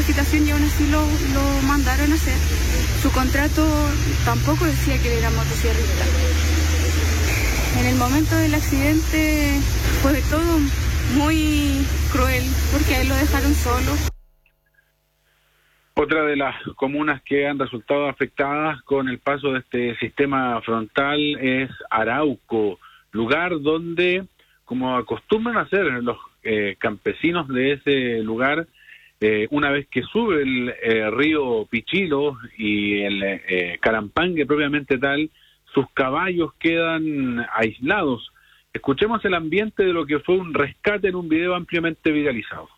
capacitación y aún así lo mandaron a hacer. Su contrato tampoco decía que era motosierrista. En el momento del accidente fue todo muy cruel porque a él lo dejaron solo. Otra de las comunas que han resultado afectadas con el paso de este sistema frontal es Arauco, lugar donde, como acostumbran hacer los campesinos de ese lugar, una vez que sube el río Pichilo y el Carampangue propiamente tal, sus caballos quedan aislados. Escuchemos el ambiente de lo que fue un rescate en un video ampliamente viralizado.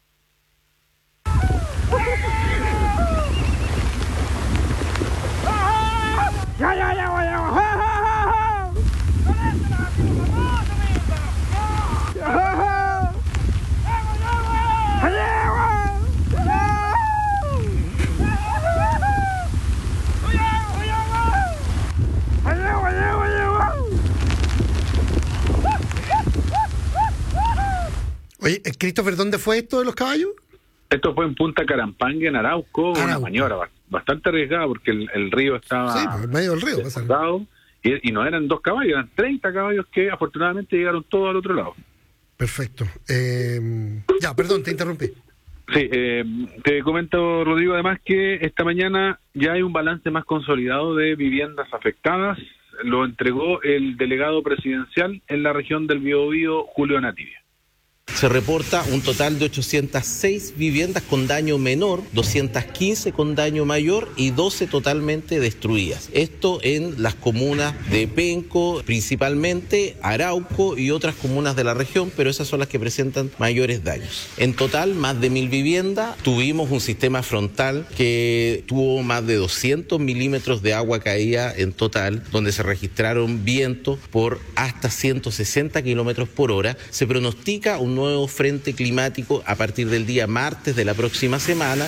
Oye, Christopher, ¿dónde fue esto de los caballos? Esto fue en Punta Carampangue, en Arauco, una maniobra bastante arriesgada porque el río estaba... Sí, pues en medio del río. Y no eran 2 caballos, eran 30 caballos que afortunadamente llegaron todos al otro lado. Perfecto. Ya, perdón, te interrumpí. Sí, te comento, Rodrigo, además que esta mañana ya hay un balance más consolidado de viviendas afectadas. Lo entregó el delegado presidencial en la región del Biobío, Julio Nativia. Se reporta un total de 806 viviendas con daño menor, 215 con daño mayor y 12 totalmente destruidas. Esto en las comunas de Penco, principalmente Arauco y otras comunas de la región, pero esas son las que presentan mayores daños. En total, más de 1.000 viviendas. Tuvimos un sistema frontal que tuvo más de 200 milímetros de agua caída en total, donde se registraron vientos por hasta 160 kilómetros por hora. Se pronostica un nuevo frente climático a partir del día martes de la próxima semana.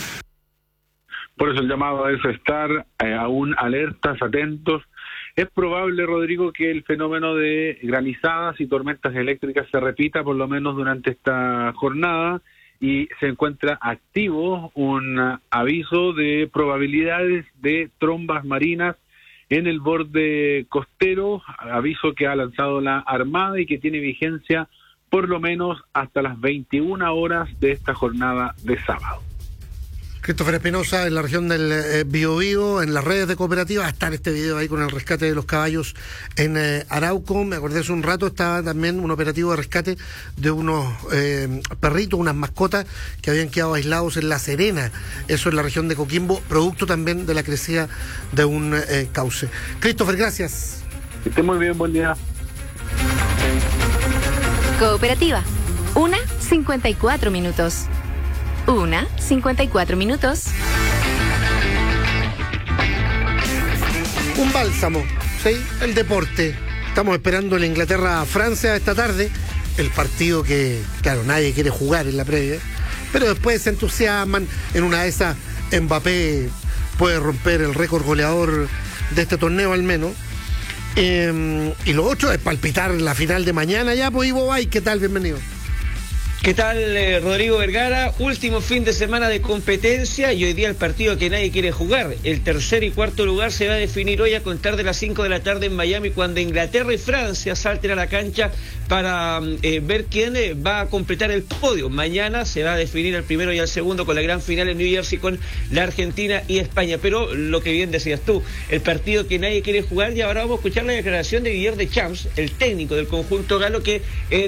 Por eso el llamado es estar aún alertas, atentos. Es probable, Rodrigo, que el fenómeno de granizadas y tormentas eléctricas se repita por lo menos durante esta jornada y se encuentra activo un aviso de probabilidades de trombas marinas en el borde costero, aviso que ha lanzado la Armada y que tiene vigencia por lo menos hasta las 21 horas de esta jornada de sábado. Christopher Espinosa, en la región del Biobío, en las redes de cooperativas, está en este video ahí con el rescate de los caballos en Arauco. Me acordé hace un rato, estaba también un operativo de rescate de unos perritos, unas mascotas que habían quedado aislados en La Serena, eso en la región de Coquimbo, producto también de la crecida de un cauce. Christopher, gracias. Que esté muy bien, buen día. Cooperativa, 1:54 minutos. 1:54 minutos. Un bálsamo, ¿sí? El deporte. Estamos esperando en Inglaterra-Francia esta tarde. El partido que, claro, nadie quiere jugar en la previa. Pero después se entusiasman. En una de esas, Mbappé puede romper el récord goleador de este torneo al menos. Y lo otro es palpitar la final de mañana ya, pues Ivo Bay, ¿qué tal? Bienvenido. ¿Qué tal, Rodrigo Vergara? Último fin de semana de competencia y hoy día el partido que nadie quiere jugar. El tercer y cuarto lugar se va a definir hoy a contar de las 5 de la tarde en Miami, cuando Inglaterra y Francia salten a la cancha para ver quién va a completar el podio. Mañana se va a definir el primero y el segundo con la gran final en New Jersey con la Argentina y España. Pero lo que bien decías tú, el partido que nadie quiere jugar, y ahora vamos a escuchar la declaración de Didier Deschamps, el técnico del conjunto galo, que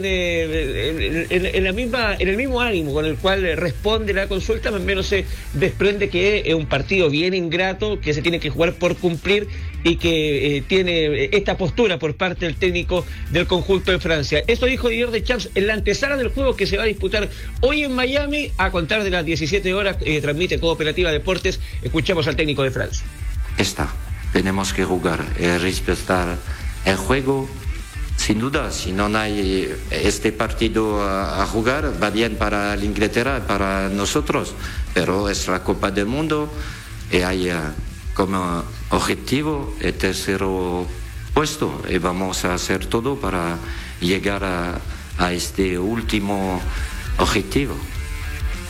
en el mismo ánimo con el cual responde la consulta, más o menos se desprende que es un partido bien ingrato, que se tiene que jugar por cumplir y que tiene esta postura por parte del técnico del conjunto de Francia. Esto dijo Didier Deschamps en la antesala del juego que se va a disputar hoy en Miami a contar de las 17 horas. Transmite Cooperativa Deportes. Escuchamos al técnico de Francia. Tenemos que jugar, respetar el juego. Sin duda, si no hay este partido a jugar, va bien para la Inglaterra, para nosotros, pero es la Copa del Mundo y hay como objetivo el tercero puesto y vamos a hacer todo para llegar a este último objetivo.